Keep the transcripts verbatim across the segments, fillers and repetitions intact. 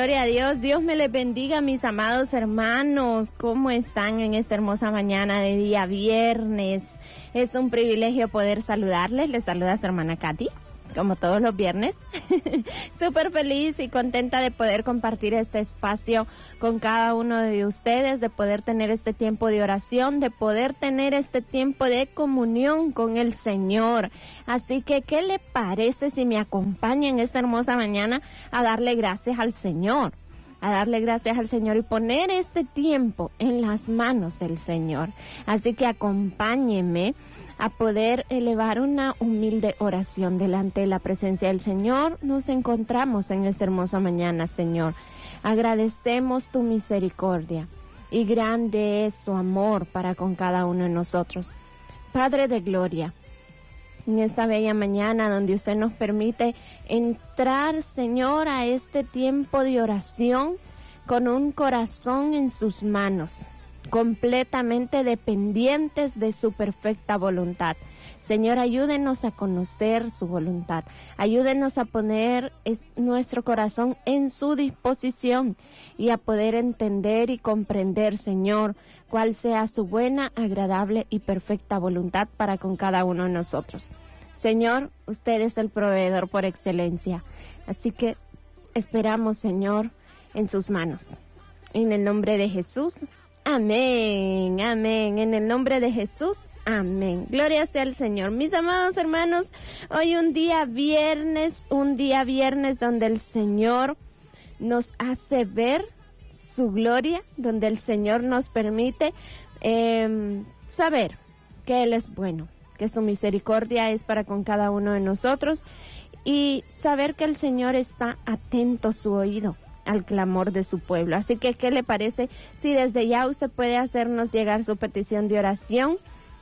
gloria a Dios. Dios me les bendiga, mis amados hermanos. ¿Cómo están en esta hermosa mañana de día viernes? Es un privilegio poder saludarles. Les saluda su hermana Katy, como todos los viernes. Súper feliz y contenta de poder compartir este espacio con cada uno de ustedes, de poder tener este tiempo de oración, de poder tener este tiempo de comunión con el Señor. Así que, ¿qué le parece si me acompaña en esta hermosa mañana a darle gracias al Señor? A darle gracias al Señor y poner este tiempo en las manos del Señor. Así que acompáñenme a poder elevar una humilde oración delante de la presencia del Señor. Nos encontramos en esta hermosa mañana, Señor. Agradecemos tu misericordia y grande es su amor para con cada uno de nosotros. Padre de gloria, en esta bella mañana donde usted nos permite entrar, Señor, a este tiempo de oración con un corazón en sus manos, completamente dependientes de su perfecta voluntad. Señor, ayúdenos a conocer su voluntad. Ayúdenos a poner nuestro corazón en su disposición y a poder entender y comprender, Señor, cuál sea su buena, agradable y perfecta voluntad para con cada uno de nosotros. Señor, usted es el proveedor por excelencia. Así que esperamos, Señor, en sus manos. En el nombre de Jesús. Amén, amén, en el nombre de Jesús, amén. Gloria sea al Señor. Mis amados hermanos, hoy un día viernes, un día viernes donde el Señor nos hace ver su gloria, donde el Señor nos permite eh, saber que Él es bueno, que su misericordia es para con cada uno de nosotros y saber que el Señor está atento a su oído al clamor de su pueblo. Así que, ¿qué le parece si desde ya usted puede hacernos llegar su petición de oración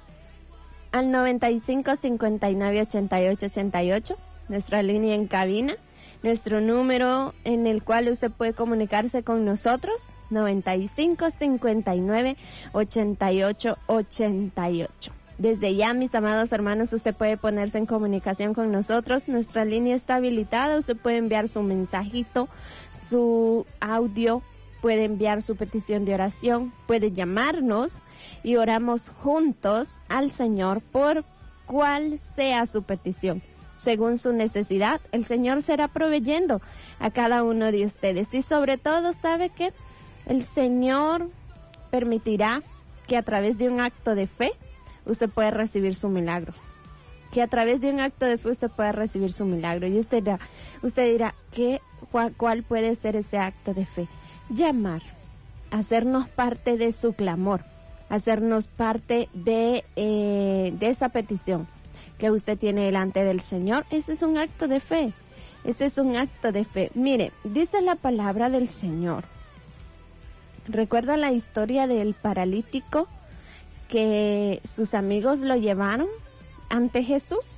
al noventa y cinco, cincuenta y nueve, ochenta y ocho, ochenta y ocho, nuestra línea en cabina, nuestro número en el cual usted puede comunicarse con nosotros, noventa y cinco, cincuenta y nueve, ochenta y ocho, ochenta y ocho. Desde ya, mis amados hermanos, usted puede ponerse en comunicación con nosotros. Nuestra línea está habilitada. Usted puede enviar su mensajito, su audio, puede enviar su petición de oración, puede llamarnos y oramos juntos al Señor por cual sea su petición. Según su necesidad, el Señor será proveyendo a cada uno de ustedes. Y sobre todo, ¿sabe qué? El Señor permitirá que a través de un acto de fe, usted puede recibir su milagro. Que a través de un acto de fe usted pueda recibir su milagro. Y usted dirá, usted dirá, ¿qué, cuál, ¿cuál puede ser ese acto de fe? Llamar, hacernos parte de su clamor, hacernos parte de, eh, de esa petición que usted tiene delante del Señor. Ese es un acto de fe. Ese es un acto de fe. Mire, dice la palabra del Señor. ¿Recuerda la historia del paralítico que sus amigos lo llevaron ante Jesús?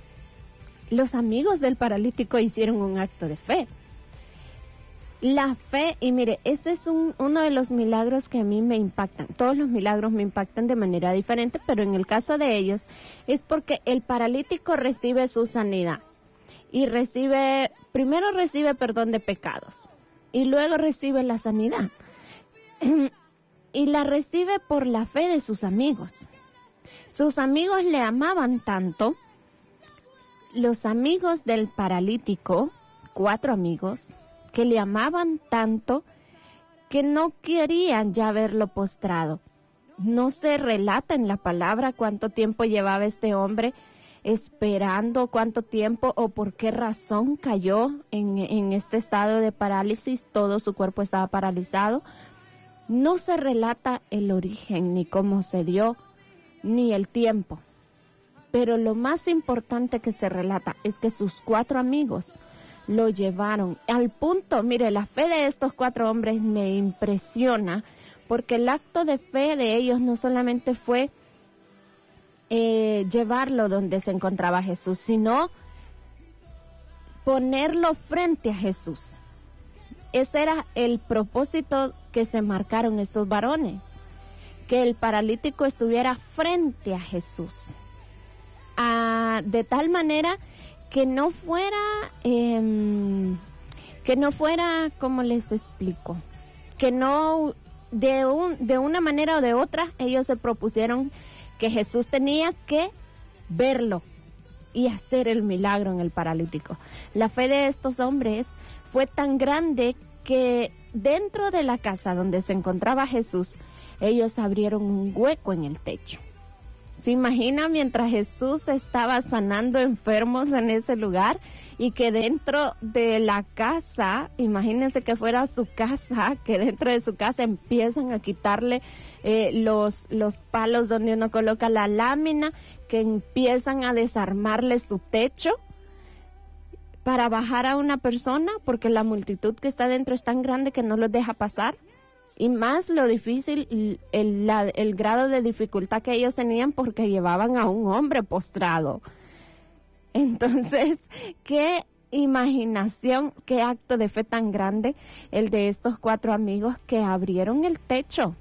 Los amigos del paralítico hicieron un acto de fe. La fe, y mire, ese es un, uno de los milagros que a mí me impactan. Todos los milagros me impactan de manera diferente, pero en el caso de ellos es porque el paralítico recibe su sanidad y recibe, primero recibe perdón de pecados y luego recibe la sanidad. Y la recibe por la fe de sus amigos. Sus amigos le amaban tanto, los amigos del paralítico, cuatro amigos, que le amaban tanto que no querían ya verlo postrado. No se relata en la palabra cuánto tiempo llevaba este hombre esperando, cuánto tiempo o por qué razón cayó en, en este estado de parálisis. Todo su cuerpo estaba paralizado. No se relata el origen, ni cómo se dio, ni el tiempo. Pero lo más importante que se relata es que sus cuatro amigos lo llevaron al punto. Mire, la fe de estos cuatro hombres me impresiona, porque el acto de fe de ellos no solamente fue eh, llevarlo donde se encontraba Jesús, sino ponerlo frente a Jesús. Ese era el propósito que se marcaron estos varones, que el paralítico estuviera frente a Jesús, a, de tal manera que no fuera, eh, Que no fuera como les explico, que no de, un, de una manera o de otra ellos se propusieron que Jesús tenía que verlo y hacer el milagro en el paralítico. La fe de estos hombres fue tan grande que dentro de la casa donde se encontraba Jesús, ellos abrieron un hueco en el techo. ¿Se imagina mientras Jesús estaba sanando enfermos en ese lugar y que dentro de la casa, imagínense que fuera su casa, que dentro de su casa empiezan a quitarle eh, los, los palos donde uno coloca la lámina, que empiezan a desarmarle su techo para bajar a una persona porque la multitud que está dentro es tan grande que no los deja pasar? Y más lo difícil, el, la, el grado de dificultad que ellos tenían porque llevaban a un hombre postrado. Entonces, qué imaginación, qué acto de fe tan grande el de estos cuatro amigos que abrieron el techo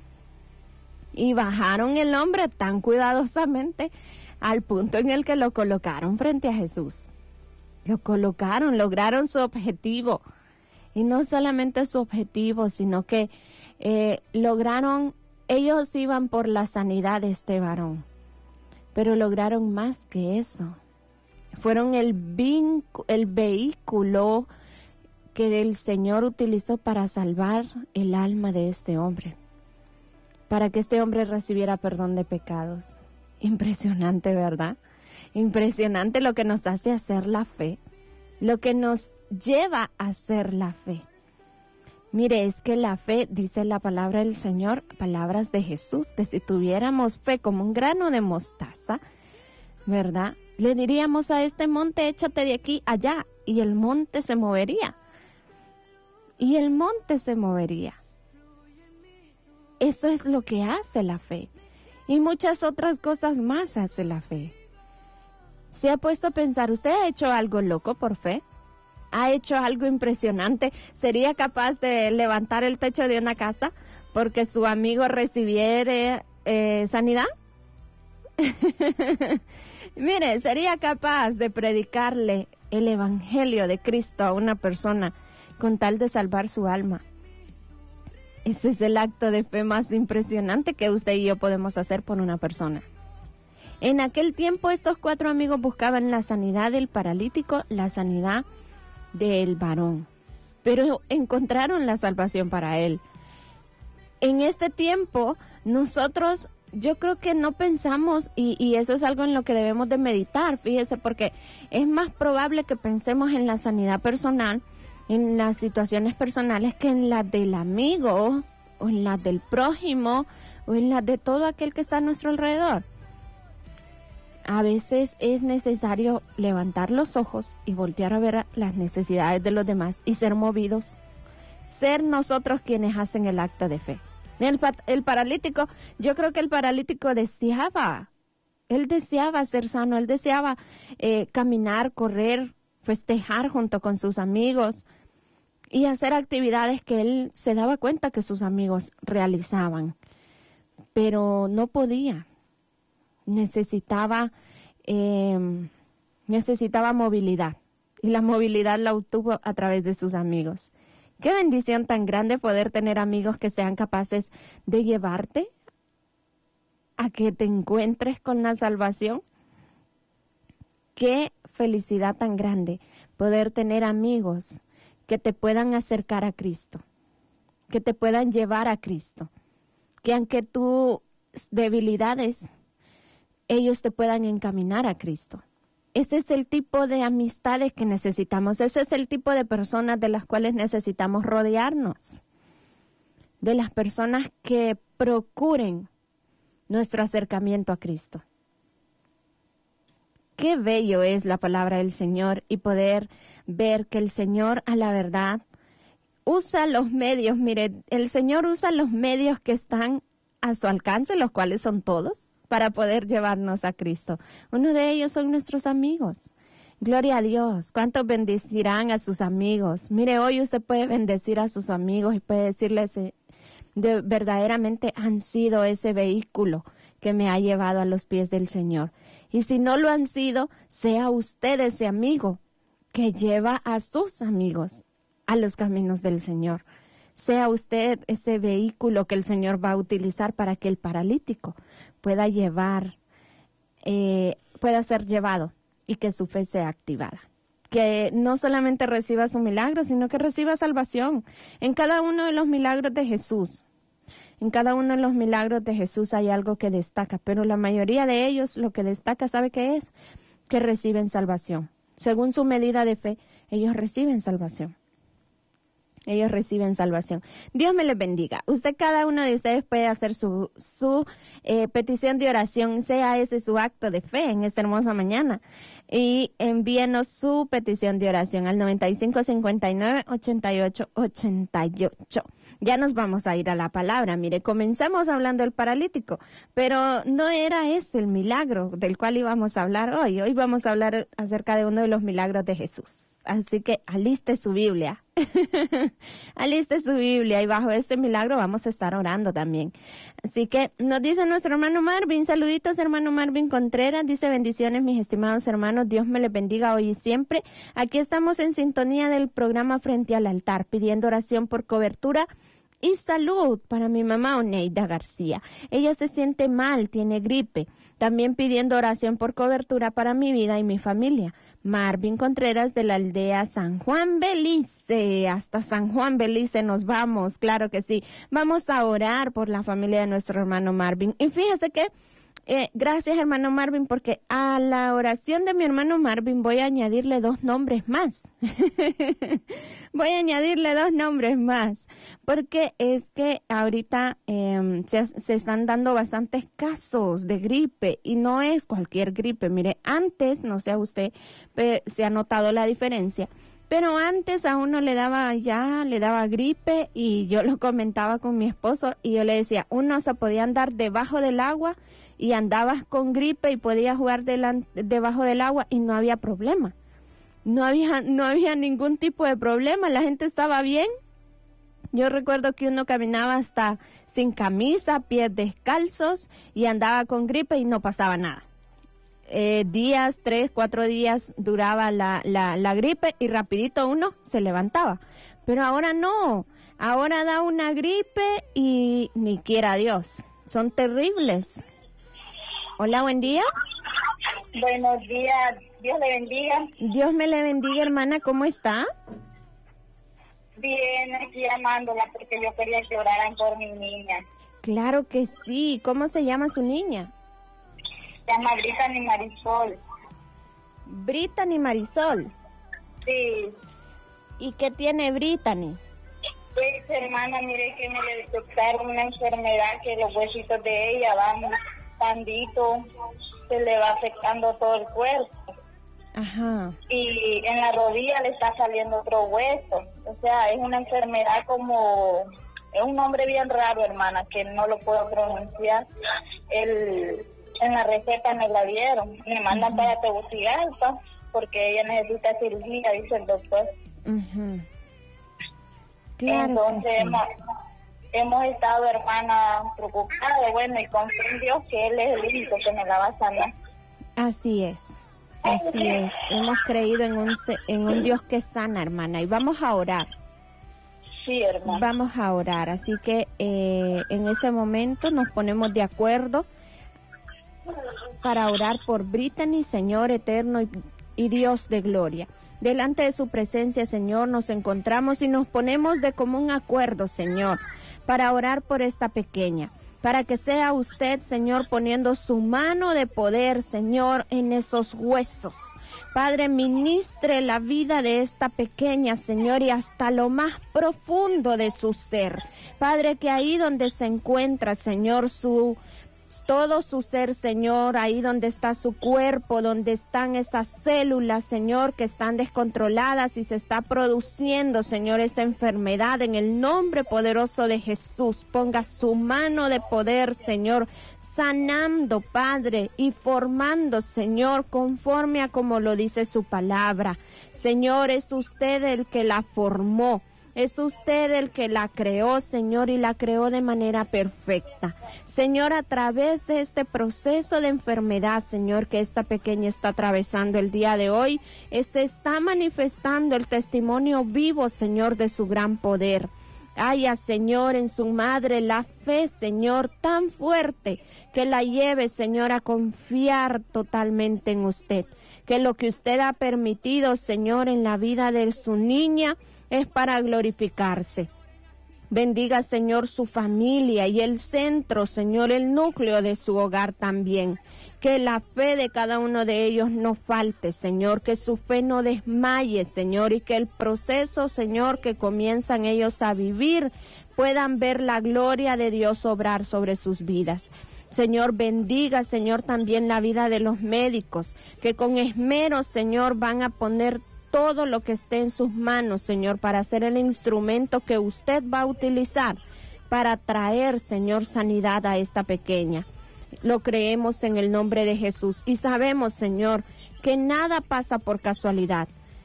y bajaron el hombre tan cuidadosamente al punto en el que lo colocaron frente a Jesús. Lo colocaron, lograron su objetivo. Y no solamente su objetivo, sino que eh, lograron, ellos iban por la sanidad de este varón, pero lograron más que eso. Fueron el, vincu- el vehículo que el Señor utilizó para salvar el alma de este hombre, para que este hombre recibiera perdón de pecados. Impresionante, ¿verdad? Impresionante lo que nos hace hacer la fe, lo que nos lleva a hacer la fe. Mire, es que la fe, dice la palabra del Señor, palabras de Jesús, que si tuviéramos fe como un grano de mostaza, ¿verdad? Le diríamos a este monte, échate de aquí allá, y el monte se movería. Y el monte se movería. Eso es lo que hace la fe. Y muchas otras cosas más hace la fe. ¿Se ha puesto a pensar, usted ha hecho algo loco por fe? ¿Ha hecho algo impresionante? ¿Sería capaz de levantar el techo de una casa porque su amigo recibiera eh, sanidad? Mire, ¿sería capaz de predicarle el evangelio de Cristo a una persona con tal de salvar su alma? Ese es el acto de fe más impresionante que usted y yo podemos hacer por una persona. En aquel tiempo estos cuatro amigos buscaban la sanidad del paralítico, la sanidad del varón, pero encontraron la salvación para él. En este tiempo nosotros, yo creo que no pensamos, y, y eso es algo en lo que debemos de meditar, fíjese, porque es más probable que pensemos en la sanidad personal, en las situaciones personales, que en las del amigo, o en las del prójimo, o en las de todo aquel que está a nuestro alrededor. A veces es necesario levantar los ojos y voltear a ver las necesidades de los demás y ser movidos, ser nosotros quienes hacen el acto de fe. El, el paralítico, yo creo que el paralítico deseaba, él deseaba ser sano, él deseaba eh, caminar, correr, festejar junto con sus amigos y hacer actividades que él se daba cuenta que sus amigos realizaban, pero no podía. Necesitaba, eh, necesitaba movilidad, y la movilidad la obtuvo a través de sus amigos. Qué bendición tan grande poder tener amigos que sean capaces de llevarte a que te encuentres con la salvación. Qué felicidad tan grande poder tener amigos que te puedan acercar a Cristo, que te puedan llevar a Cristo, que aunque tus debilidades, ellos te puedan encaminar a Cristo. Ese es el tipo de amistades que necesitamos. Ese es el tipo de personas de las cuales necesitamos rodearnos. De las personas que procuren nuestro acercamiento a Cristo. Qué bello es la palabra del Señor y poder ver que el Señor, a la verdad, usa los medios. Mire, el Señor usa los medios que están a su alcance, los cuales son todos, para poder llevarnos a Cristo. Uno de ellos son nuestros amigos. Gloria a Dios. ¿Cuántos bendecirán a sus amigos? Mire, hoy usted puede bendecir a sus amigos y puede decirles, eh, de, verdaderamente han sido ese vehículo que me ha llevado a los pies del Señor. Y si no lo han sido, sea usted ese amigo que lleva a sus amigos a los caminos del Señor. Sea usted ese vehículo que el Señor va a utilizar para que el paralítico pueda llevar, eh, pueda ser llevado y que su fe sea activada. Que no solamente reciba su milagro, sino que reciba salvación. En cada uno de los milagros de Jesús, en cada uno de los milagros de Jesús hay algo que destaca, pero la mayoría de ellos lo que destaca, ¿sabe qué es? Que reciben salvación. Según su medida de fe, ellos reciben salvación. Ellos reciben salvación. Dios me les bendiga. Usted, cada uno de ustedes puede hacer su, su eh, petición de oración, sea ese su acto de fe en esta hermosa mañana. Y envíenos su petición de oración al noventa y cinco cincuenta y nueve ochenta y ocho ochenta y ocho. Ya nos vamos a ir a la palabra. Mire, comenzamos hablando del paralítico, pero no era ese el milagro del cual íbamos a hablar hoy. Hoy vamos a hablar acerca de uno de los milagros de Jesús. Así que aliste su Biblia. Aliste su Biblia y bajo este milagro vamos a estar orando también. Así que nos dice nuestro hermano Marvin, saluditos hermano Marvin Contreras, dice bendiciones mis estimados hermanos, Dios me les bendiga hoy y siempre. Aquí estamos en sintonía del programa Frente al Altar, pidiendo oración por cobertura y salud para mi mamá Oneida García. Ella se siente mal, tiene gripe. También pidiendo oración por cobertura para mi vida y mi familia. Marvin Contreras de la aldea San Juan Belice. Hasta San Juan Belice nos vamos, claro que sí. Vamos a orar por la familia de nuestro hermano Marvin. Y fíjese que, eh, gracias hermano Marvin, porque a la oración de mi hermano Marvin voy a añadirle dos nombres más. Voy a añadirle dos nombres más, porque es que ahorita eh, se, se están dando bastantes casos de gripe y no es cualquier gripe. Mire, antes, no sé a usted, pero se ha notado la diferencia, pero antes a uno le daba ya, le daba gripe y yo lo comentaba con mi esposo y yo le decía, uno se podía andar debajo del agua y andabas con gripe y podías jugar delan- debajo del agua y no había problema. No había, no había ningún tipo de problema, la gente estaba bien. Yo recuerdo que uno caminaba hasta sin camisa, pies descalzos y andaba con gripe y no pasaba nada. Eh, días, tres, cuatro días duraba la, la, la gripe y rapidito uno se levantaba. Pero ahora no, ahora da una gripe y ni quiera Dios, son terribles. Hola, buen día. Buenos días, Dios le bendiga. Dios me le bendiga, hermana, ¿cómo está? Bien, aquí llamándola porque yo quería que oraran por mi niña. Claro que sí, ¿cómo se llama su niña? Se llama Brittany Marisol. Brittany Marisol. Sí. ¿Y qué tiene Brittany? Pues hermana, mire que me le detectaron una enfermedad que los huesitos de ella van pandito, se le va afectando todo el cuerpo. Ajá. Y en la rodilla le está saliendo otro hueso. O sea, es una enfermedad como, es un nombre bien raro, hermana, que no lo puedo pronunciar. El, en la receta me la dieron. Me mandan uh-huh. para Tegucigalpa porque ella necesita cirugía, dice el doctor. Uh-huh. Claro. Entonces que sí. hemos, hemos estado, hermana, preocupadas, bueno, y confío en Dios que Él es el único que me la va a sanar. Así es. Así es, hemos creído en un, en un Dios que sana, hermana, y vamos a orar. Sí, hermana. Vamos a orar, así que eh, en ese momento nos ponemos de acuerdo para orar por Brittany, Señor eterno y, y Dios de gloria. Delante de su presencia, Señor, nos encontramos y nos ponemos de común acuerdo, Señor, para orar por esta pequeña. Para que sea usted, Señor, poniendo su mano de poder, Señor, en esos huesos. Padre, ministre la vida de esta pequeña, Señor, y hasta lo más profundo de su ser. Padre, que ahí donde se encuentra, Señor, su todo su ser, Señor, ahí donde está su cuerpo, donde están esas células, Señor, que están descontroladas y se está produciendo, Señor, esta enfermedad, en el nombre poderoso de Jesús. Ponga su mano de poder, Señor, sanando, Padre, y formando, Señor, conforme a como lo dice su palabra. Señor, es usted el que la formó. Es usted el que la creó, Señor, y la creó de manera perfecta. Señor, a través de este proceso de enfermedad, Señor, que esta pequeña está atravesando el día de hoy, se está manifestando el testimonio vivo, Señor, de su gran poder. Haya, Señor, en su madre la fe, Señor, tan fuerte que la lleve, Señor, a confiar totalmente en usted. Que lo que usted ha permitido, Señor, en la vida de su niña es para glorificarse. Bendiga, Señor, su familia y el centro, Señor, el núcleo de su hogar también. Que la fe de cada uno de ellos no falte, Señor, que su fe no desmaye, Señor, y que el proceso, Señor, que comienzan ellos a vivir, puedan ver la gloria de Dios obrar sobre sus vidas. Señor, bendiga, Señor, también la vida de los médicos, que con esmero, Señor, van a poner todo lo que esté en sus manos, Señor, para ser el instrumento que usted va a utilizar para traer, Señor, sanidad a esta pequeña. Lo creemos en el nombre de Jesús y sabemos, Señor, que nada pasa por casualidad.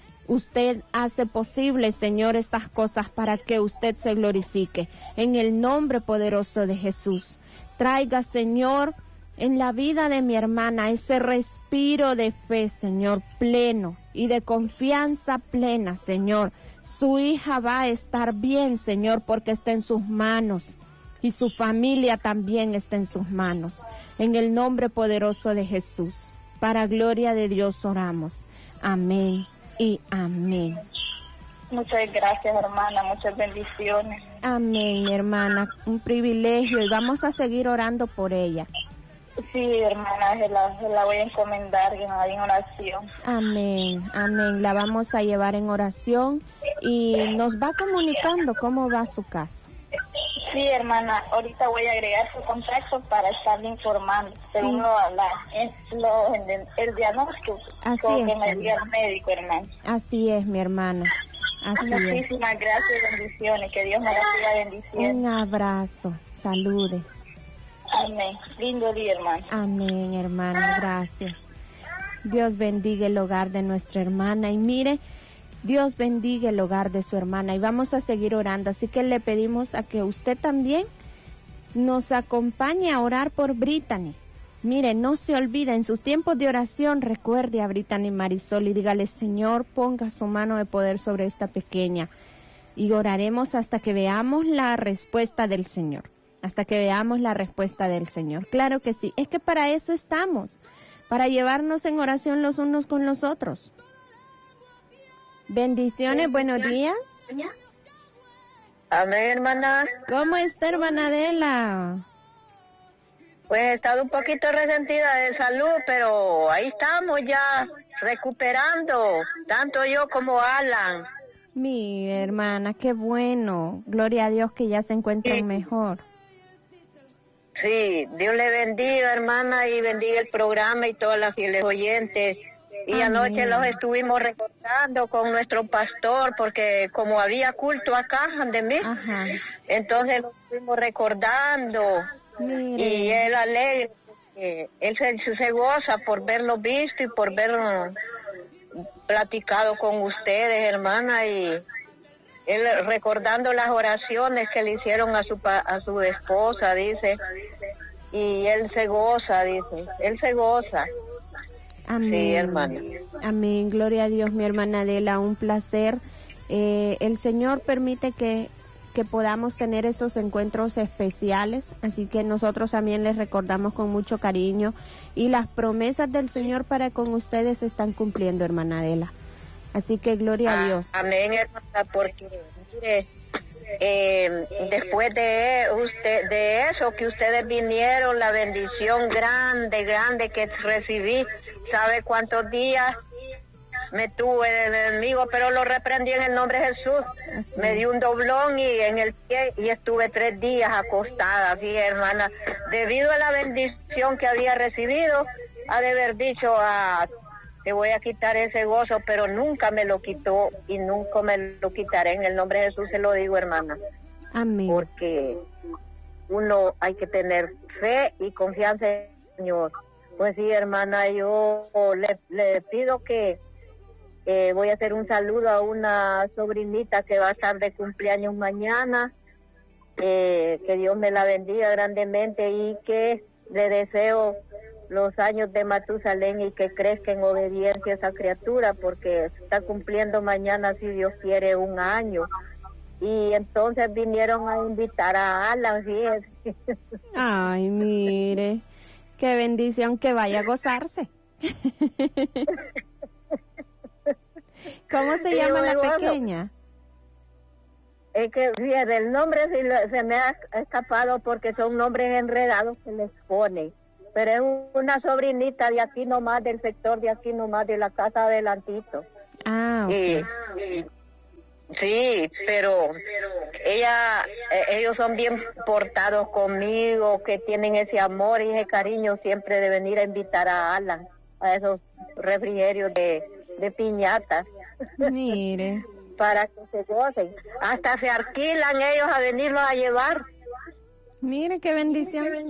Usted hace posible, Señor, estas cosas para que usted se glorifique. En el nombre poderoso de Jesús, traiga, Señor, en la vida de mi hermana ese respiro de fe, Señor, pleno y de confianza plena, Señor. Su hija va a estar bien, Señor, porque está en sus manos y su familia también está en sus manos. En el nombre poderoso de Jesús, para gloria de Dios oramos. Amén y amén. Muchas gracias, hermana, muchas bendiciones. Amén, mi hermana, un privilegio y vamos a seguir orando por ella. Sí, hermana, se la, se la voy a encomendar en, en oración. Amén, amén, la vamos a llevar en oración y nos va comunicando cómo va su caso. Sí, hermana, ahorita voy a agregar su contacto para estarle informando, según sí. lo, la, es lo, el, el diagnóstico Así que es, me dio el médico, hermana. Así es, mi hermana. Así Muchísimas es. gracias, bendiciones, que Dios me la siga bendiciendo. Un abrazo, saludes. Amén. Lindo día, hermano. Amén, hermana, gracias. Dios bendiga el hogar de nuestra hermana y mire, Dios bendiga el hogar de su hermana y vamos a seguir orando. Así que le pedimos a que usted también nos acompañe a orar por Brittany. Mire, no se olvide, en sus tiempos de oración, recuerde a Brittany Marisol y dígale, Señor, ponga su mano de poder sobre esta pequeña. Y oraremos hasta que veamos la respuesta del Señor. Hasta que veamos la respuesta del Señor. Claro que sí, es que para eso estamos, para llevarnos en oración los unos con los otros. Bendiciones, buenos días. Amén, hermana. ¿Cómo está, hermana Adela? Pues he estado un poquito resentida de salud, pero ahí estamos ya recuperando, tanto yo como Alan. Mi hermana, qué bueno. Gloria a Dios que ya se encuentran Sí. mejor. Sí, Dios le bendiga, hermana, y bendiga el programa y todas las fieles oyentes. Y Amén. anoche los estuvimos recordando con nuestro pastor, porque como había culto acá, de mí, Ajá. entonces lo estuvimos recordando. Mire. Y él alegre, porque él se, se goza por verlo visto y por verlo platicado con ustedes, hermana, y él recordando las oraciones que le hicieron a su a su esposa, dice, y él se goza, dice, él se goza. Amén. Sí, hermana. Amén. Gloria a Dios, mi hermana Adela, un placer. Eh, el Señor permite que, que podamos tener esos encuentros especiales, así que nosotros también les recordamos con mucho cariño y las promesas del Señor para con ustedes se están cumpliendo, hermana Adela. Así que gloria a Dios. Amén, hermana, porque mire, eh, después de usted de eso que ustedes vinieron, la bendición grande, grande que recibí, ¿sabe cuántos días me tuve el enemigo? Pero lo reprendí en el nombre de Jesús. Así. Me dio un doblón y en el pie y estuve tres días acostada, sí, hermana, debido a la bendición que había recibido, ha de haber dicho a te voy a quitar ese gozo, pero nunca me lo quitó y nunca me lo quitaré. En el nombre de Jesús se lo digo, hermana. Amén. Porque uno hay que tener fe y confianza en el Señor. Pues sí, hermana, yo le, le pido que Eh, voy a hacer un saludo a una sobrinita que va a estar de cumpleaños mañana. Eh, que Dios me la bendiga grandemente y que le deseo los años de Matusalén y que crezca en obediencia esa criatura, porque está cumpliendo mañana, si Dios quiere, un año. Y entonces vinieron a invitar a Alan, fíjense. Ay, mire, qué bendición que vaya a gozarse. ¿Cómo se Sí, llama la bueno, pequeña? Es que, fíjate, el nombre sí lo- se me ha escapado porque son nombres enredados que les ponen. Pero es un- una sobrinita de aquí nomás, del sector de aquí nomás, de la casa adelantito. Ah, Y, ok. sí, pero ella, eh, ellos son bien portados conmigo, que tienen ese amor y ese cariño siempre de venir a invitar a Alan a esos refrigerios de, de piñatas Mire, para que se gocen. Hasta se alquilan ellos a venirlos a llevar. mire qué bendición.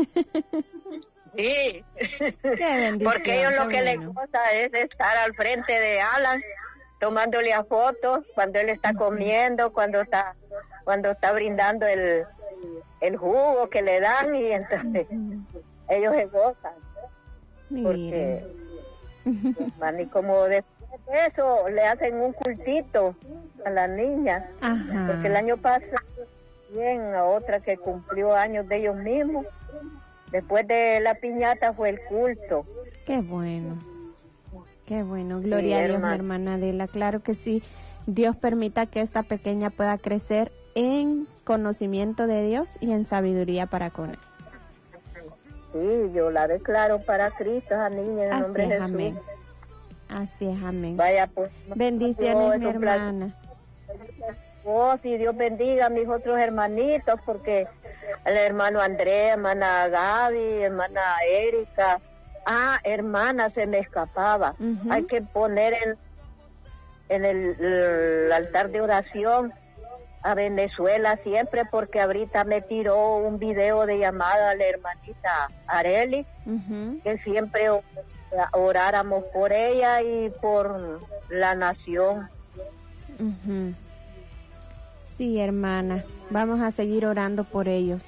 Sí, Qué bendición. porque ellos lo qué que les bueno. gusta es estar al frente de Alan, tomándole a fotos cuando él está comiendo, cuando está cuando está brindando el, el jugo que le dan, y entonces ellos se gozan. Mire. Porque, man, y como después de eso le hacen un cultito a la niña, Ajá. porque el año pasado bien a otra que cumplió años de ellos mismos, después de la piñata fue el culto. Qué bueno. Qué bueno. Gloria Sí, a Dios, hermano. mi hermana Adela. Claro que sí. Dios permita que esta pequeña pueda crecer en conocimiento de Dios y en sabiduría para con él. Sí, yo la declaro para Cristo, esa niña, en el Así nombre es, de Jesús. amén. Así es, amén. Vaya, pues. Bendiciones, mi es un placer. hermana. Oh, sí, Dios bendiga a mis otros hermanitos, porque el hermano Andrés, hermana Gaby, hermana Erika. Ah, hermana, se me escapaba. Ujú. Hay que poner en, en el, el altar de oración a Venezuela siempre, porque ahorita me tiró un video de llamada a la hermanita Areli, Ujú. que siempre o- oráramos por ella y por la nación. Ujú. Sí, hermana. Vamos a seguir orando por ellos.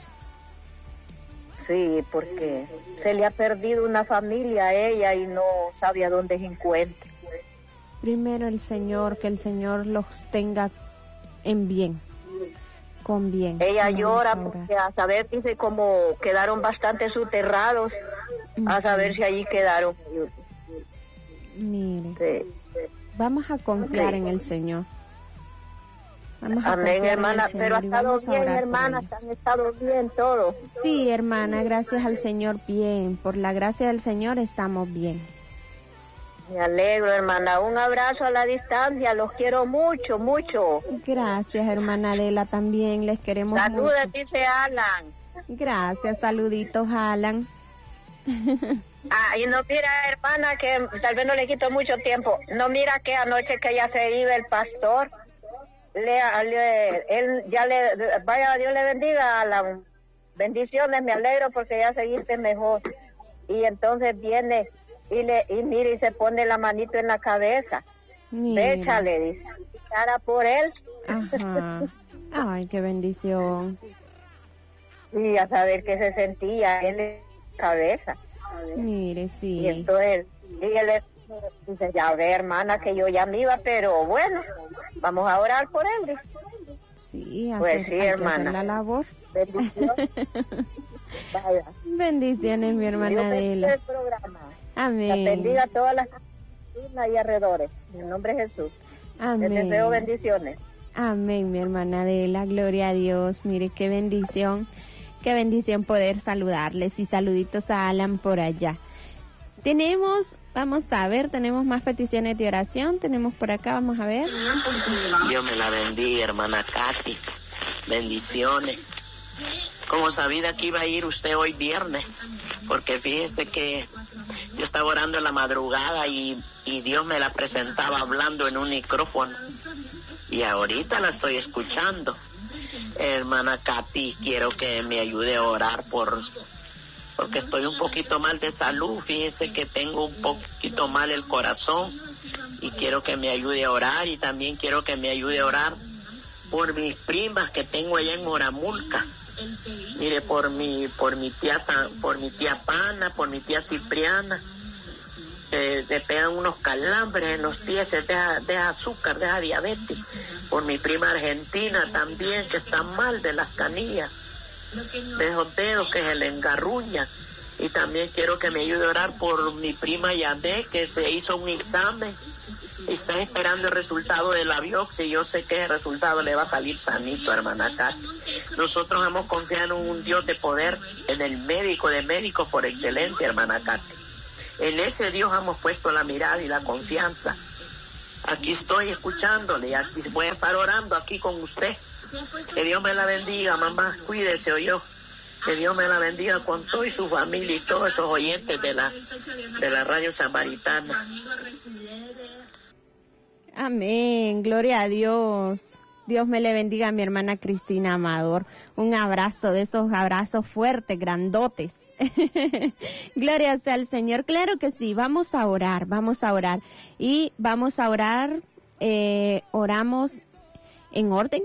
Sí, porque se le ha perdido una familia a ella y no sabe a dónde se encuentra. Primero el Señor, que el Señor los tenga en bien, con bien. Ella Vamos llora a orar. porque a saber, dice, como quedaron bastante soterrados, a saber si allí quedaron. Mire, Sí. vamos a confiar Sí. en el Señor. Vamos a Amén, confiar en el hermana, Señor pero ha y estado vamos a bien, orar por hermana, ellos. han estado bien todos. Sí, hermana, gracias al Señor, bien. Por la gracia del Señor estamos bien. Me alegro, hermana. Un abrazo a la distancia, los quiero mucho, mucho. Gracias, hermana Adela, también les queremos Saluda, mucho. dice Alan. Gracias, saluditos, Alan. Ah, y no mira, hermana, que tal vez no le quito mucho tiempo. No mira que anoche que ya se iba el pastor, le, le- él ya le, vaya, Dios le bendiga, Alan. Bendiciones, me alegro porque ya seguiste mejor. Y entonces viene y le y mira y se pone la manito en la cabeza. Mira. Échale, dice, cara por él. Ajá. Ay, qué bendición. Y a saber qué se sentía él en la cabeza. Mire, Y sí. entonces, y él le dice, ya ve, hermana, que yo ya me iba, pero bueno, vamos a orar por él. Dice. Sí, Pues hacer, sí, hay que hacer hermana. la labor. Bendición. Vaya. Bendiciones, mi hermana Dios bendiga Adela. el programa. La Amén. bendiga a todas las islas y alrededores. En el nombre de Jesús. Les deseo Amén. bendiciones. Amén, mi hermana Adela. Gloria a Dios. Mire, qué bendición. Qué bendición poder saludarles y saluditos a Alan por allá. Tenemos, vamos a ver, tenemos más peticiones de oración. Tenemos por acá, vamos a ver. Dios me la bendiga, hermana Katy. Bendiciones. Como sabía que iba a ir usted hoy viernes, porque fíjese que yo estaba orando en la madrugada y, y Dios me la presentaba hablando en un micrófono. Y ahorita la estoy escuchando. Hermana Katy, quiero que me ayude a orar por, porque estoy un poquito mal de salud. Fíjese que tengo un poquito mal el corazón y quiero que me ayude a orar, y también quiero que me ayude a orar por mis primas que tengo allá en Moramulca. Mire, por mi, por mi tía, por mi tía Pana, por mi tía Cipriana, eh, le pegan unos calambres en los pies, se deja, deja azúcar, deja diabetes. Por mi prima Argentina también, que está mal de las canillas, de esos dedos que se le engarruñan. Y también quiero que me ayude a orar por mi prima Yané, que se hizo un examen y está esperando el resultado de la biopsia, y yo sé que el resultado le va a salir sanito, hermana Katy. Nosotros hemos confiado en un Dios de poder, en el médico de médicos por excelencia, hermana Katy. En ese Dios hemos puesto la mirada y la confianza. Aquí estoy escuchándole, y aquí voy a estar orando aquí con usted. Que Dios me la bendiga, mamá, cuídese, oyó. Que Dios me la bendiga con todo y su familia y todos esos oyentes de la, de la Radio Samaritana. Amén, gloria a Dios. Dios me le bendiga a mi hermana Cristina Amador. Un abrazo, de esos abrazos fuertes, grandotes. Gloria sea al Señor. Claro que sí, vamos a orar, vamos a orar. Y vamos a orar, eh, oramos en orden.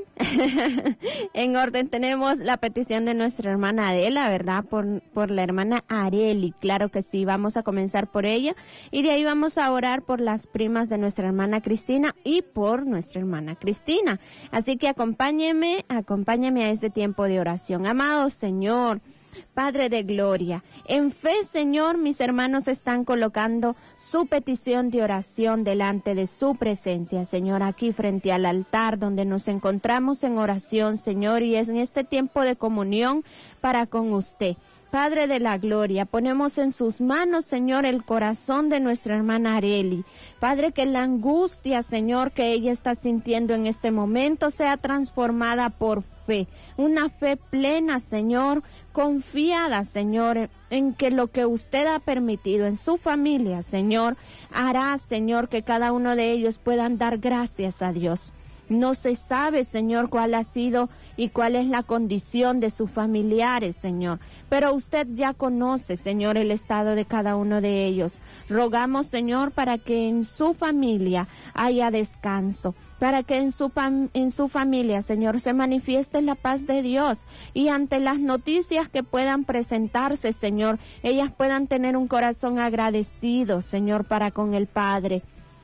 En orden tenemos la petición de nuestra hermana Adela, ¿verdad? Por, por la hermana Areli. Claro que sí, vamos a comenzar por ella. Y de ahí vamos a orar por las primas de nuestra hermana Cristina y por nuestra hermana Cristina. Así que acompáñeme, acompáñeme a este tiempo de oración. Amado Señor, Padre de gloria, en fe, Señor, mis hermanos están colocando su petición de oración delante de su presencia, Señor, aquí frente al altar donde nos encontramos en oración, Señor, y es en este tiempo de comunión para con usted. Padre de la gloria, ponemos en sus manos, Señor, el corazón de nuestra hermana Areli. Padre, que la angustia, Señor, que ella está sintiendo en este momento sea transformada por fe, una fe plena, Señor, confiada, Señor, en que lo que usted ha permitido en su familia, Señor, hará, Señor, que cada uno de ellos puedan dar gracias a Dios. No se sabe, Señor, cuál ha sido y cuál es la condición de sus familiares, Señor. Pero usted ya conoce, Señor, el estado de cada uno de ellos. Rogamos, Señor, para que en su familia haya descanso, para que en su, fam- en su familia, Señor, se manifieste la paz de Dios. Y ante las noticias que puedan presentarse, Señor, ellas puedan tener un corazón agradecido, Señor, para con el Padre.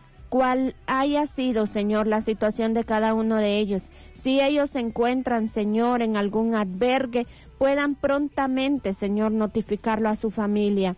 Cuál haya sido, Señor, la situación de cada uno de ellos. Si ellos se encuentran, Señor, en algún albergue, puedan prontamente, Señor, notificarlo a su familia.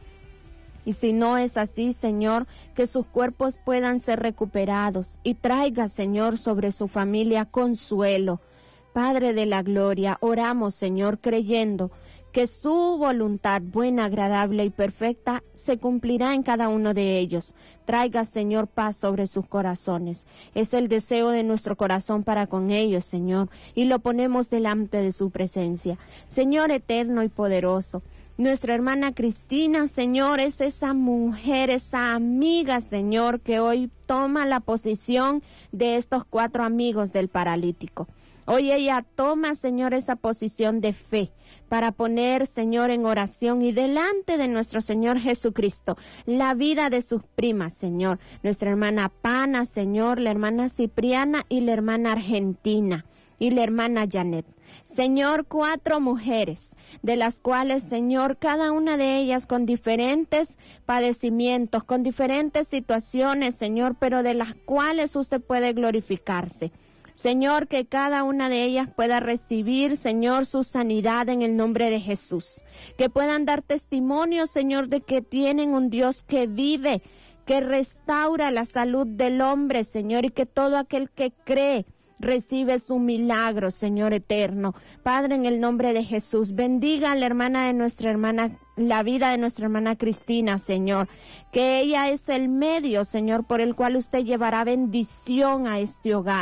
Y si no es así, Señor, que sus cuerpos puedan ser recuperados y traiga, Señor, sobre su familia consuelo. Padre de la gloria, oramos, Señor, creyendo que su voluntad buena, agradable y perfecta se cumplirá en cada uno de ellos. Traiga, Señor, paz sobre sus corazones. Es el deseo de nuestro corazón para con ellos, Señor, y lo ponemos delante de su presencia. Señor eterno y poderoso, nuestra hermana Cristina, Señor, es esa mujer, esa amiga, Señor, que hoy toma la posición de estos cuatro amigos del paralítico. Hoy ella toma, Señor, esa posición de fe para poner, Señor, en oración y delante de nuestro Señor Jesucristo la vida de sus primas, Señor. Nuestra hermana Pana, Señor, la hermana Cipriana y la hermana Argentina y la hermana Janet. Señor, cuatro mujeres, de las cuales, Señor, cada una de ellas con diferentes padecimientos, con diferentes situaciones, Señor, pero de las cuales usted puede glorificarse. Señor, que cada una de ellas pueda recibir, Señor, su sanidad en el nombre de Jesús. Que puedan dar testimonio, Señor, de que tienen un Dios que vive, que restaura la salud del hombre, Señor, y que todo aquel que cree recibe su milagro, Señor eterno. Padre, en el nombre de Jesús, bendiga a la hermana de nuestra hermana, la vida de nuestra hermana Cristina, Señor, que ella es el medio, Señor, por el cual usted llevará bendición a este hogar.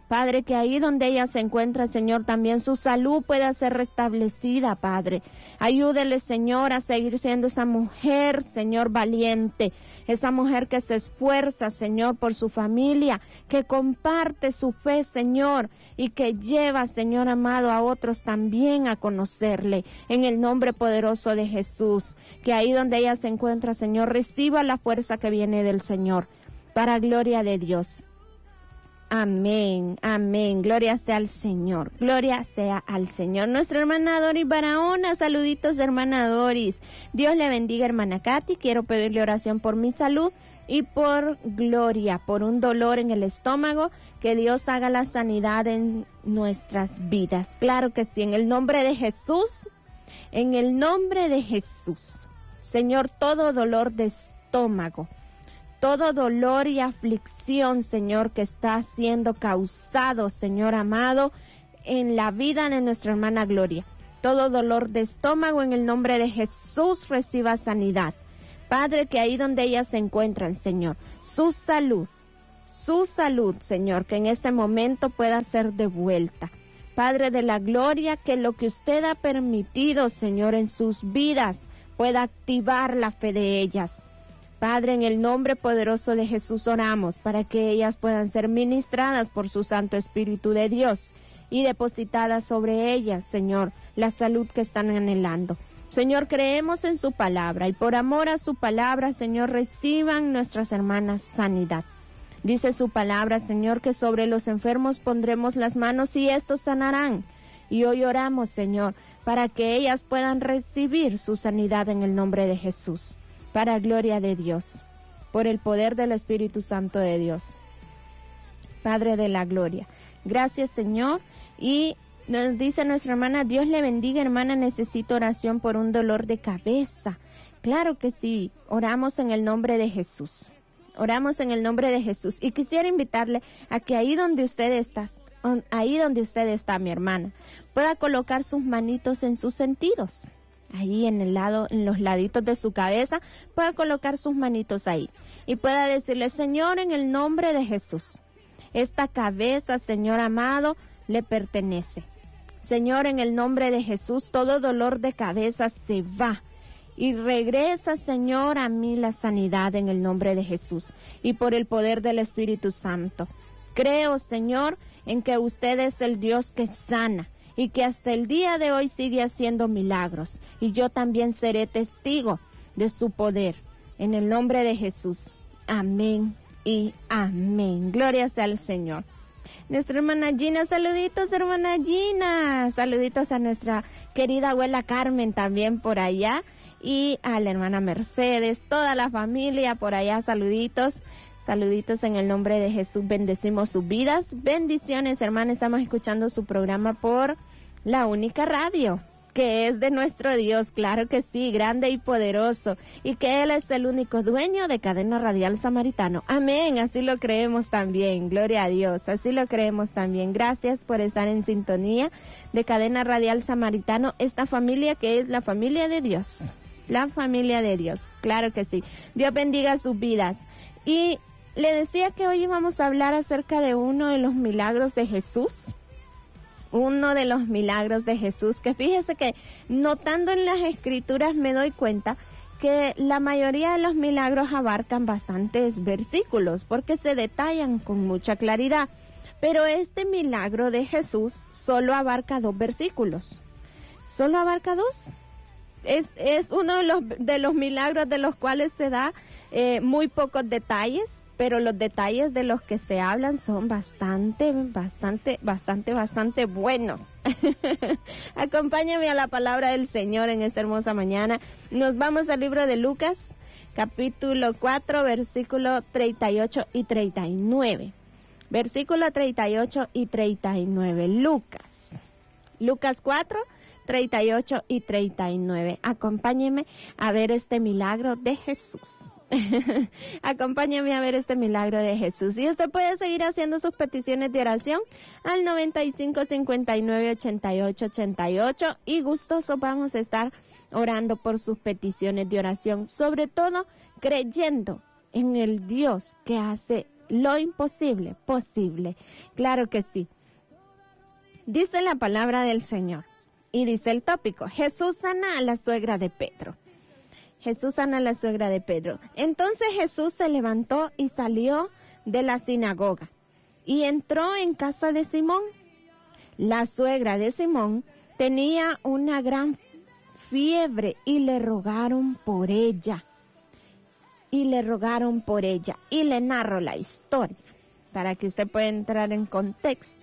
Padre, que ahí donde ella se encuentra, Señor, también su salud pueda ser restablecida, Padre. Ayúdele, Señor, a seguir siendo esa mujer, Señor, valiente, esa mujer que se esfuerza, Señor, por su familia, que comparte su fe, Señor, y que lleva, Señor amado, a otros también a conocerle, en el nombre poderoso de Jesús. Que ahí donde ella se encuentra, Señor, reciba la fuerza que viene del Señor, para gloria de Dios. Amén, amén, gloria sea al Señor, gloria sea al Señor. Nuestra hermana Doris Barahona, saluditos hermana Doris. Dios le bendiga hermana Katy, quiero pedirle oración por mi salud y por Gloria, por un dolor en el estómago, que Dios haga la sanidad en nuestras vidas. Claro que sí, en el nombre de Jesús, en el nombre de Jesús. Señor, todo dolor de estómago, todo dolor y aflicción, Señor, que está siendo causado, Señor amado, en la vida de nuestra hermana Gloria. Todo dolor de estómago, en el nombre de Jesús, reciba sanidad. Padre, que ahí donde ellas se encuentran, Señor, su salud, su salud, Señor, que en este momento pueda ser devuelta. Padre de la gloria, que lo que usted ha permitido, Señor, en sus vidas, pueda activar la fe de ellas. Padre, en el nombre poderoso de Jesús oramos para que ellas puedan ser ministradas por su Santo Espíritu de Dios y depositadas sobre ellas, Señor, la salud que están anhelando. Señor, creemos en su palabra y por amor a su palabra, Señor, reciban nuestras hermanas sanidad. Dice su palabra, Señor, que sobre los enfermos pondremos las manos y estos sanarán. Y hoy oramos, Señor, para que ellas puedan recibir su sanidad en el nombre de Jesús. Para gloria de Dios, por el poder del Espíritu Santo de Dios. Padre de la gloria, gracias Señor. Y nos dice nuestra hermana, Dios le bendiga hermana, necesito oración por un dolor de cabeza. Claro que sí, oramos en el nombre de Jesús. Oramos en el nombre de Jesús. Y quisiera invitarle a que ahí donde usted está, ahí donde usted está, mi hermana, pueda colocar sus manitos en sus sentidos. Ahí en el lado, en los laditos de su cabeza, pueda colocar sus manitos ahí y pueda decirle, Señor, en el nombre de Jesús, esta cabeza, Señor amado, le pertenece. Señor, en el nombre de Jesús, todo dolor de cabeza se va y regresa, Señor, a mí la sanidad en el nombre de Jesús y por el poder del Espíritu Santo. Creo, Señor, en que usted es el Dios que sana y que hasta el día de hoy sigue haciendo milagros. Y yo también seré testigo de su poder. En el nombre de Jesús. Amén y amén. Gloria sea al Señor. Nuestra hermana Gina, saluditos hermana Gina. Saluditos a nuestra querida abuela Carmen también por allá. Y a la hermana Mercedes, toda la familia por allá, saluditos. Saluditos en el nombre de Jesús, bendecimos sus vidas. Bendiciones, hermanos, estamos escuchando su programa por la única radio, que es de nuestro Dios, claro que sí, grande y poderoso, y que Él es el único dueño de Cadena Radial Samaritano. Amén, así lo creemos también, gloria a Dios, así lo creemos también. Gracias por estar en sintonía de Cadena Radial Samaritano, esta familia que es la familia de Dios, la familia de Dios, claro que sí. Dios bendiga sus vidas. Y le decía que hoy vamos a hablar acerca de uno de los milagros de Jesús. Uno de los milagros de Jesús, que fíjese que notando en las escrituras me doy cuenta que la mayoría de los milagros abarcan bastantes versículos porque se detallan con mucha claridad. Pero este milagro de Jesús solo abarca dos versículos. ¿Solo abarca dos? Es, es uno de los, de los milagros de los cuales se da eh, muy pocos detalles, pero los detalles de los que se hablan son bastante, bastante, bastante, bastante buenos. Acompáñame a la palabra del Señor en esta hermosa mañana. Nos vamos al libro de Lucas, capítulo cuatro, versículo treinta y ocho y treinta y nueve. Versículo treinta y ocho y treinta y nueve. Lucas. Lucas cuatro, treinta y ocho y treinta y nueve. Acompáñeme a ver este milagro de Jesús. Acompáñame a ver este milagro de Jesús. Y usted puede seguir haciendo sus peticiones de oración al noventa y cinco, cincuenta y nueve, ochenta y ocho, ochenta y ocho. Y gustoso vamos a estar orando por sus peticiones de oración, sobre todo creyendo en el Dios que hace lo imposible, posible. Claro que sí. Dice la palabra del Señor y dice el tópico, Jesús sana a la suegra de Pedro. Jesús sana a la suegra de Pedro. Entonces Jesús se levantó y salió de la sinagoga y entró en casa de Simón. La suegra de Simón tenía una gran fiebre y le rogaron por ella. Y le rogaron por ella. Y le narro la historia para que usted pueda entrar en contexto.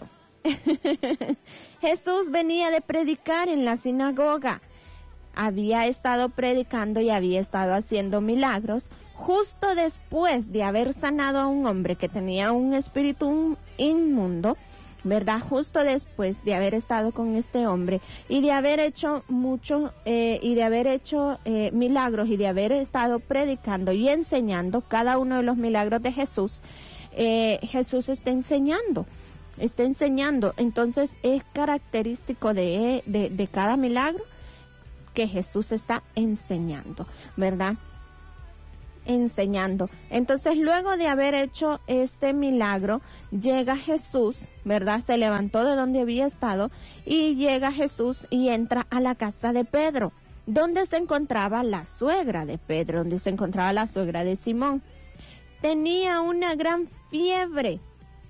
Jesús venía de predicar en la sinagoga. Había estado predicando y había estado haciendo milagros justo después de haber sanado a un hombre que tenía un espíritu inmundo, ¿verdad? Justo después de haber estado con este hombre y de haber hecho mucho eh, y de haber hecho eh, milagros y de haber estado predicando y enseñando cada uno de los milagros de Jesús, eh, Jesús está enseñando, está enseñando. Entonces es característico de, de, de cada milagro que Jesús está enseñando, ¿verdad? Enseñando. Entonces, luego de haber hecho este milagro, llega Jesús, ¿verdad? Se levantó de donde había estado y llega Jesús y entra a la casa de Pedro, donde se encontraba la suegra de Pedro, donde se encontraba la suegra de Simón. Tenía una gran fiebre.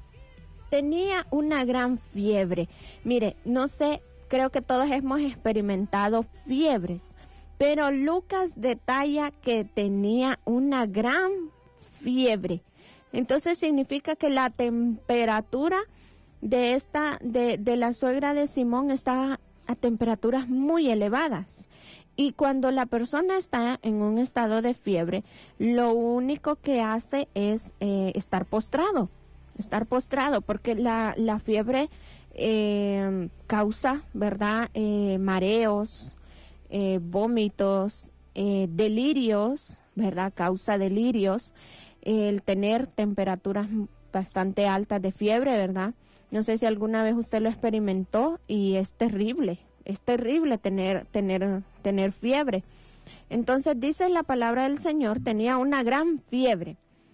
Tenía una gran fiebre. Mire, no sé, creo que todos hemos experimentado fiebres, pero Lucas detalla que tenía una gran fiebre. Entonces significa que la temperatura de esta, de, de la suegra de Simón estaba a temperaturas muy elevadas. Y cuando la persona está en un estado de fiebre, lo único que hace es eh, estar postrado, estar postrado, porque la, la fiebre eh, causa, ¿verdad? Eh, mareos, Eh, vómitos, eh, delirios, ¿verdad? Causa delirios, eh, el tener temperaturas bastante altas de fiebre, ¿verdad? No sé si alguna vez usted lo experimentó y es terrible, es terrible tener, tener, tener fiebre. Entonces dice la palabra del Señor, tenía una gran fiebre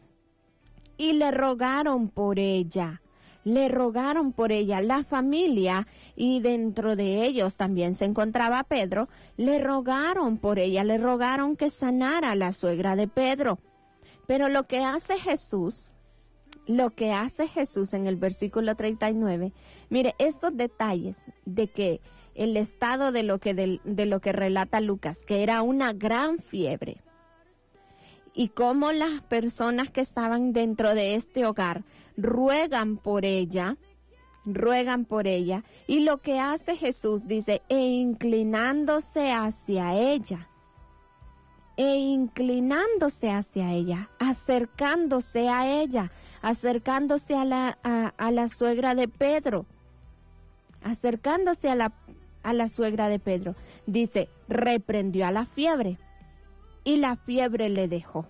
y le rogaron por ella. Le rogaron por ella, la familia, y dentro de ellos también se encontraba Pedro, le rogaron por ella, le rogaron que sanara a la suegra de Pedro. Pero lo que hace Jesús, lo que hace Jesús en el versículo treinta y nueve, mire, estos detalles de que el estado de lo que, de, de lo que relata Lucas, que era una gran fiebre, y cómo las personas que estaban dentro de este hogar ruegan por ella, ruegan por ella, y lo que hace Jesús, dice, e inclinándose hacia ella, e inclinándose hacia ella, acercándose a ella, acercándose a la, a, a la suegra de Pedro, acercándose a la, a la suegra de Pedro, dice, reprendió a la fiebre, y la fiebre le dejó.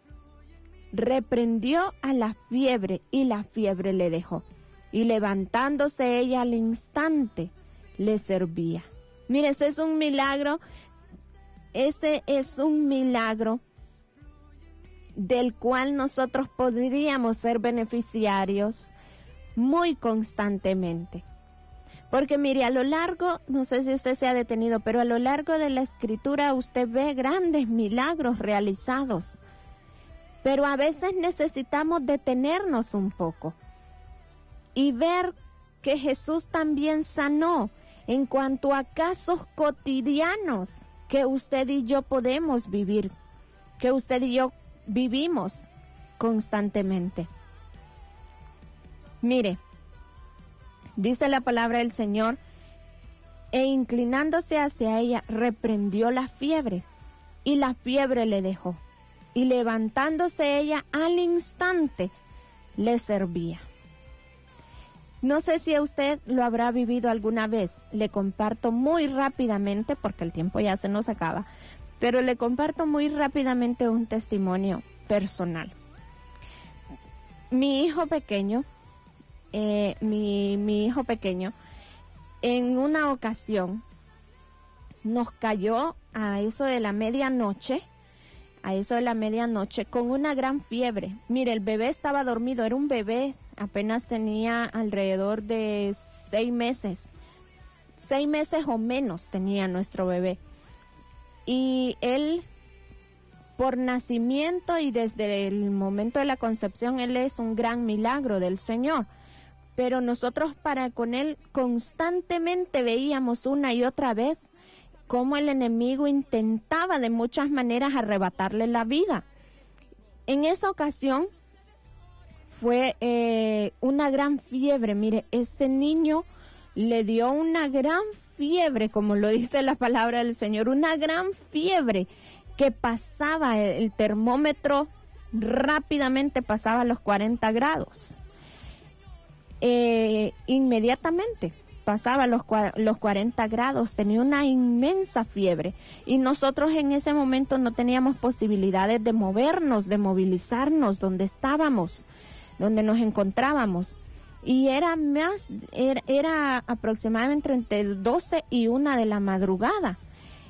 Reprendió a la fiebre y la fiebre le dejó. Y levantándose ella al instante, le servía. Mire, ese es un milagro, ese es un milagro del cual nosotros podríamos ser beneficiarios muy constantemente. Porque mire, a lo largo, no sé si usted se ha detenido, pero a lo largo de la escritura usted ve grandes milagros realizados. Pero a veces necesitamos detenernos un poco y ver que Jesús también sanó en cuanto a casos cotidianos que usted y yo podemos vivir, que usted y yo vivimos constantemente. Mire, dice la palabra del Señor, e inclinándose hacia ella, reprendió la fiebre, y la fiebre le dejó. Y levantándose ella al instante, le servía. No sé si a usted lo habrá vivido alguna vez. Le comparto muy rápidamente, porque el tiempo ya se nos acaba, pero le comparto muy rápidamente un testimonio personal. Mi hijo pequeño, eh, mi, mi hijo pequeño, en una ocasión nos cayó a eso de la medianoche, a eso de la medianoche, con una gran fiebre. Mire, el bebé estaba dormido, era un bebé, apenas tenía alrededor de seis meses. Seis meses o menos tenía nuestro bebé. Y él, por nacimiento y desde el momento de la concepción, él es un gran milagro del Señor. Pero nosotros para con él constantemente veíamos una y otra vez cómo el enemigo intentaba de muchas maneras arrebatarle la vida. En esa ocasión fue eh, una gran fiebre. Mire, ese niño le dio una gran fiebre, como lo dice la palabra del Señor, una gran fiebre que pasaba, el termómetro rápidamente pasaba a los cuarenta grados. Eh, inmediatamente pasaba los, los cuarenta grados, tenía una inmensa fiebre y nosotros en ese momento no teníamos posibilidades de movernos, de movilizarnos donde estábamos, donde nos encontrábamos. Y era más, era, era aproximadamente entre doce y una de la madrugada.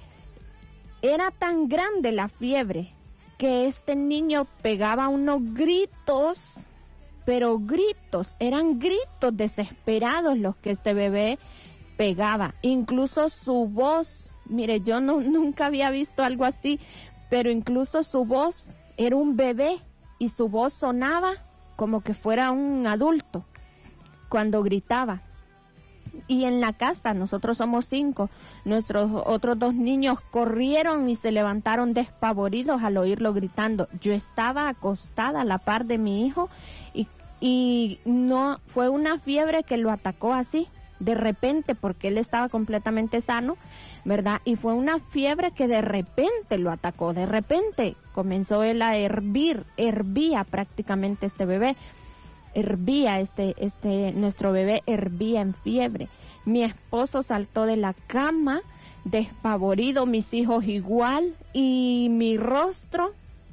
Era tan grande la fiebre que este niño pegaba unos gritos, pero gritos, eran gritos desesperados los que este bebé pegaba. Incluso su voz, mire, yo no, nunca había visto algo así, pero incluso su voz era un bebé y su voz sonaba como que fuera un adulto cuando gritaba. Y en la casa, nosotros somos cinco, nuestros otros dos niños corrieron y se levantaron despavoridos al oírlo gritando. Yo estaba acostada a la par de mi hijo y, y no fue una fiebre que lo atacó así, de repente, porque él estaba completamente sano, ¿verdad? Y fue una fiebre que de repente lo atacó, de repente comenzó él a hervir, hervía prácticamente este bebé. Hervía este, este, nuestro bebé hervía en fiebre. Mi esposo saltó de la cama, despavorido, mis hijos igual, y mi rostro,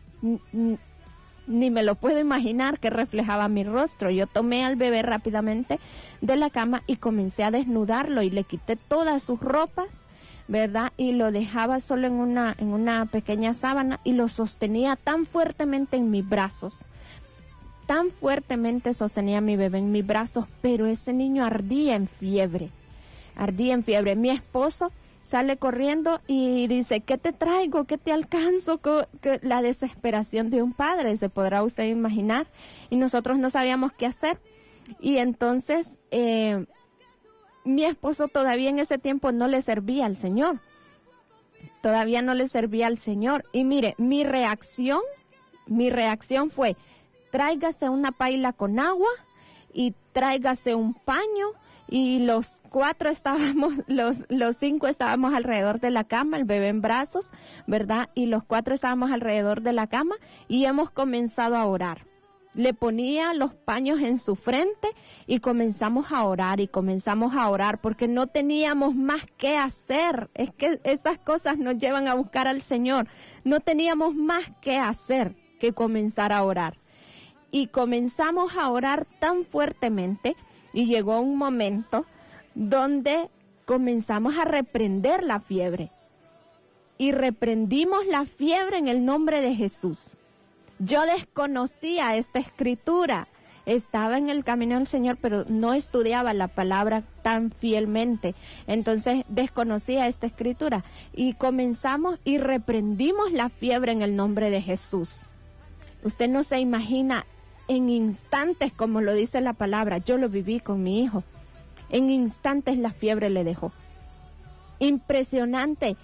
ni me lo puedo imaginar que reflejaba mi rostro. Yo tomé al bebé rápidamente de la cama y comencé a desnudarlo y le quité todas sus ropas, ¿verdad? Y lo dejaba solo en una, en una pequeña sábana y lo sostenía tan fuertemente en mis brazos. Tan fuertemente sostenía a mi bebé en mis brazos, pero ese niño ardía en fiebre, ardía en fiebre. Mi esposo sale corriendo y dice, ¿qué te traigo? ¿Qué te alcanzo? La desesperación de un padre, se podrá usted imaginar, y nosotros no sabíamos qué hacer. Y entonces, eh, mi esposo todavía en ese tiempo no le servía al Señor, todavía no le servía al Señor. Y mire, mi reacción, mi reacción fue, tráigase una paila con agua y tráigase un paño, y los cuatro estábamos, los, los cinco estábamos alrededor de la cama, el bebé en brazos, ¿verdad? Y los cuatro estábamos alrededor de la cama y hemos comenzado a orar. Le ponía los paños en su frente y comenzamos a orar y comenzamos a orar porque no teníamos más que hacer. Es que esas cosas nos llevan a buscar al Señor. No teníamos más que hacer que comenzar a orar. Y comenzamos a orar tan fuertemente y llegó un momento donde comenzamos a reprender la fiebre. Y reprendimos la fiebre en el nombre de Jesús. Yo desconocía esta escritura. Estaba en el camino del Señor, pero no estudiaba la palabra tan fielmente. Entonces desconocía esta escritura. Y comenzamos y reprendimos la fiebre en el nombre de Jesús. Usted no se imagina. En instantes, como lo dice la palabra, yo lo viví con mi hijo. En instantes la fiebre le dejó. Impresionante.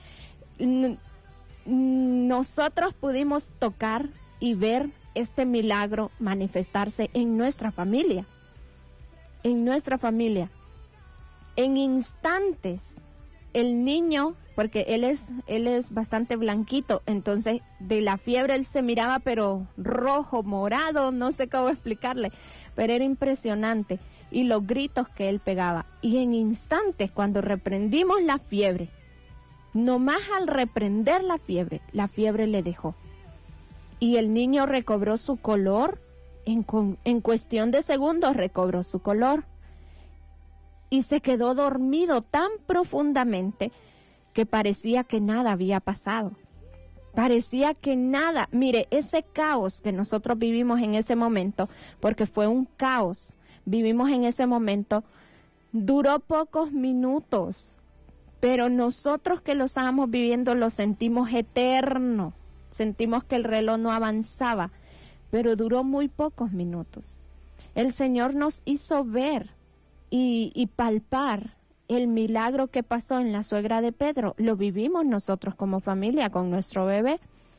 Nosotros pudimos tocar y ver este milagro manifestarse en nuestra familia. En nuestra familia. En instantes, el niño, porque él es, él es bastante blanquito, entonces de la fiebre él se miraba pero rojo, morado, no sé cómo explicarle, pero era impresionante, y los gritos que él pegaba. Y en instantes, cuando reprendimos la fiebre, nomás al reprender la fiebre, la fiebre le dejó. Y el niño recobró su color, en, en cuestión de segundos recobró su color. Y se quedó dormido tan profundamente que parecía que nada había pasado. Parecía que nada, mire, ese caos que nosotros vivimos en ese momento, porque fue un caos, vivimos en ese momento, duró pocos minutos, pero nosotros que lo estábamos viviendo lo sentimos eterno, sentimos que el reloj no avanzaba, pero duró muy pocos minutos. El Señor nos hizo ver y, y palpar el milagro que pasó en la suegra de Pedro. Lo vivimos nosotros como familia con nuestro bebé.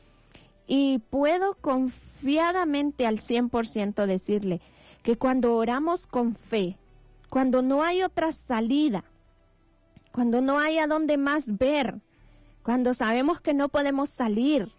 Y puedo confiadamente al cien por ciento decirle que cuando oramos con fe, cuando no hay otra salida, cuando no hay a dónde más ver, cuando sabemos que no podemos salir,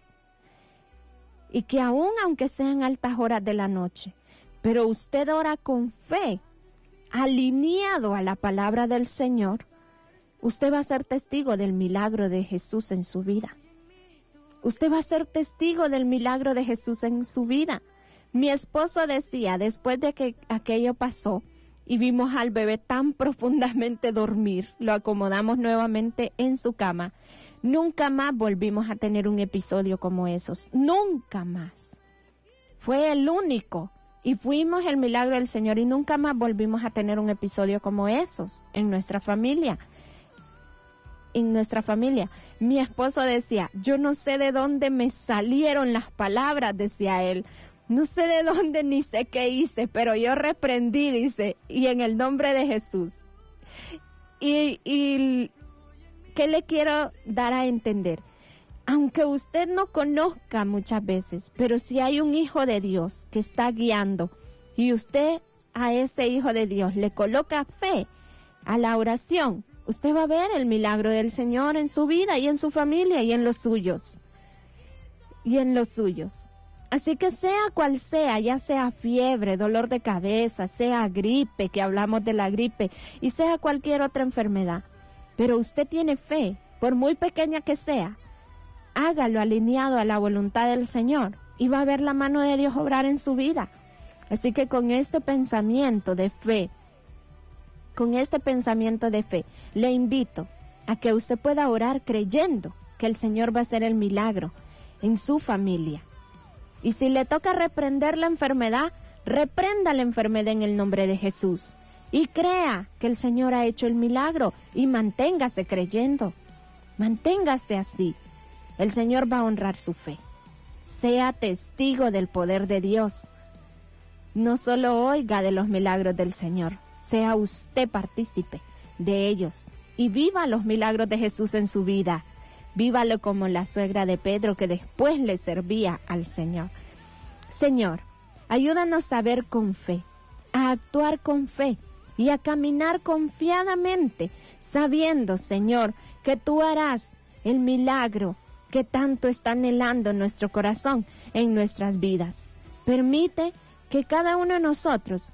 y que aún aunque sean altas horas de la noche, pero usted ora con fe, alineado a la palabra del Señor, usted va a ser testigo del milagro de Jesús en su vida. Usted va a ser testigo del milagro de Jesús en su vida. Mi esposo decía, después de que aquello pasó y vimos al bebé tan profundamente dormir, lo acomodamos nuevamente en su cama, nunca más volvimos a tener un episodio como esos. Nunca más. Fue el único. Y fuimos el milagro del Señor y nunca más volvimos a tener un episodio como esos en nuestra familia. En nuestra familia. Mi esposo decía, yo no sé de dónde me salieron las palabras, decía él. No sé de dónde ni sé qué hice, pero yo reprendí, dice, y en el nombre de Jesús. Y, y ¿qué le quiero dar a entender? Aunque usted no conozca muchas veces, pero si hay un hijo de Dios que está guiando y usted a ese hijo de Dios le coloca fe a la oración, usted va a ver el milagro del Señor en su vida y en su familia y en los suyos. Y en los suyos. Así que sea cual sea, ya sea fiebre, dolor de cabeza, sea gripe, que hablamos de la gripe, y sea cualquier otra enfermedad, pero usted tiene fe, por muy pequeña que sea, hágalo alineado a la voluntad del Señor y va a ver la mano de Dios obrar en su vida. Así que con este pensamiento de fe, con este pensamiento de fe, le invito a que usted pueda orar creyendo que el Señor va a hacer el milagro en su familia. Y si le toca reprender la enfermedad, reprenda la enfermedad en el nombre de Jesús. Y crea que el Señor ha hecho el milagro y manténgase creyendo. Manténgase así. El Señor va a honrar su fe. Sea testigo del poder de Dios. No solo oiga de los milagros del Señor, sea usted partícipe de ellos y viva los milagros de Jesús en su vida. Vívalo como la suegra de Pedro que después le servía al Señor. Señor, ayúdanos a ver con fe, a actuar con fe y a caminar confiadamente, sabiendo, Señor, que tú harás el milagro que tanto está anhelando nuestro corazón en nuestras vidas. Permite que cada uno de nosotros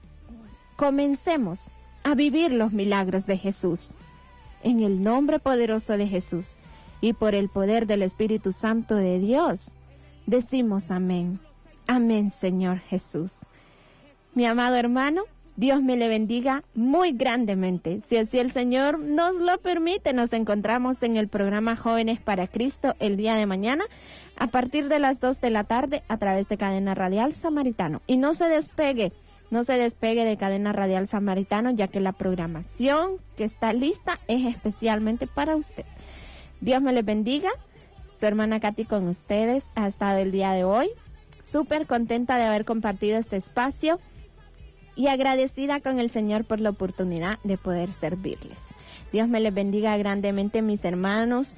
comencemos a vivir los milagros de Jesús. En el nombre poderoso de Jesús y por el poder del Espíritu Santo de Dios, decimos amén. Amén, Señor Jesús. Mi amado hermano, Dios me le bendiga muy grandemente. Si así el Señor nos lo permite, nos encontramos en el programa Jóvenes para Cristo el día de mañana a partir de las dos de la tarde a través de Cadena Radial Samaritano. Y no se despegue, no se despegue de Cadena Radial Samaritano, ya que la programación que está lista es especialmente para usted. Dios me les bendiga. Su hermana Katy con ustedes ha estado el día de hoy. Súper contenta de haber compartido este espacio y agradecida con el Señor por la oportunidad de poder servirles. Dios me les bendiga grandemente, mis hermanos.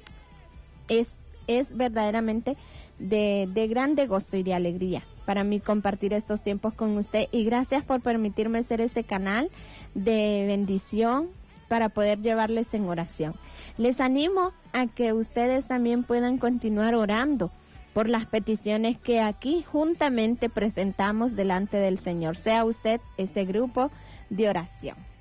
Es, es verdaderamente de, de grande gozo y de alegría para mí compartir estos tiempos con usted. Y gracias por permitirme ser ese canal de bendición para poder llevarles en oración. Les animo a que ustedes también puedan continuar orando por las peticiones que aquí juntamente presentamos delante del Señor. Sea usted ese grupo de oración.